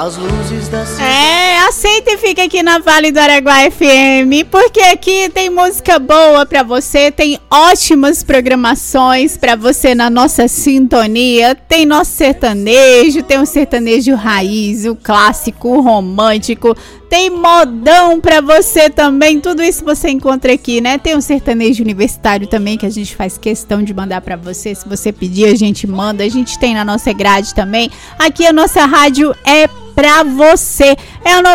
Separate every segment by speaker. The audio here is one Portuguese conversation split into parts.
Speaker 1: As luzes da
Speaker 2: aceita e fica aqui na Vale do Araguaia FM, porque aqui tem música boa pra você, tem ótimas programações pra você na nossa sintonia, tem nosso sertanejo, tem um sertanejo raiz, o clássico, o romântico, tem modão pra você também, tudo isso você encontra aqui, né? Tem um sertanejo universitário também que a gente faz questão de mandar pra você, se você pedir a gente manda, a gente tem na nossa grade também. Aqui a nossa rádio é pra você, é a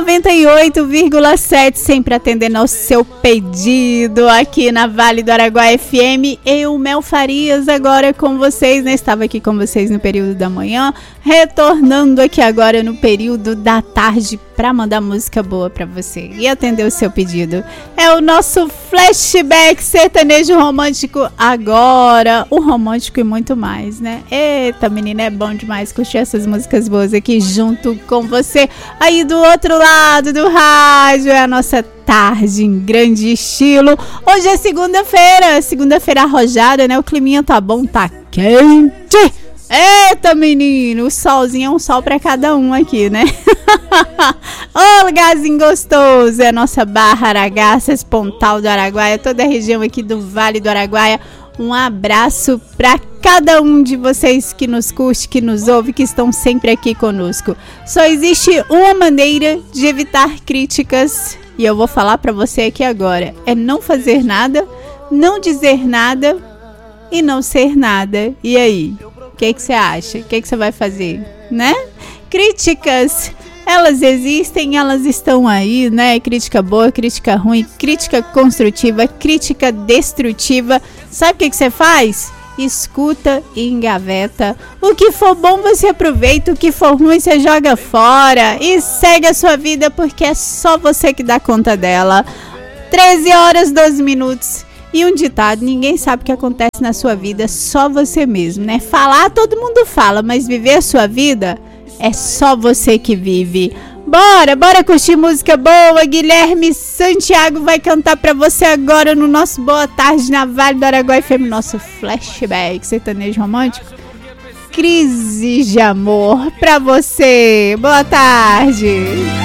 Speaker 2: 98,7, sempre atendendo ao seu pedido aqui na Vale do Araguaia FM. Eu, Mel Farias, agora com vocês, né? Estava aqui com vocês no período da manhã, retornando aqui agora no período da tarde para mandar música boa para você e atender o seu pedido. É o nosso flashback sertanejo romântico agora, o romântico e muito mais, né? Eita, menina, é bom demais curtir essas músicas boas aqui junto com você. Aí do outro lado do rádio é a nossa tarde em grande estilo. Hoje é segunda-feira arrojada, né? O climinha tá bom, tá quente. Eita, menino, o solzinho é um sol pra cada um aqui, né? Ô, lugarzinho gostoso, é a nossa Barra Aragaças, Pontal do Araguaia, toda a região aqui do Vale do Araguaia. Um abraço pra cada um de vocês que nos curte, que nos ouve, que estão sempre aqui conosco. Só existe uma maneira de evitar críticas, e eu vou falar pra você aqui agora, é não fazer nada, não dizer nada e não ser nada. E aí? O que você acha? O que você vai fazer, né? Críticas, elas existem, elas estão aí, né? Crítica boa, crítica ruim, crítica construtiva, crítica destrutiva. Sabe o que você faz? Escuta e engaveta. O que for bom você aproveita, o que for ruim você joga fora e segue a sua vida, porque é só você que dá conta dela. 13h12. E um ditado, ninguém sabe o que acontece na sua vida, só você mesmo, né? Falar, todo mundo fala, mas viver a sua vida é só você que vive. Bora curtir música boa. Guilherme Santiago vai cantar pra você agora no nosso Boa Tarde na Vale do Araguaia FM, nosso flashback sertanejo romântico. Crise de amor pra você. Boa tarde.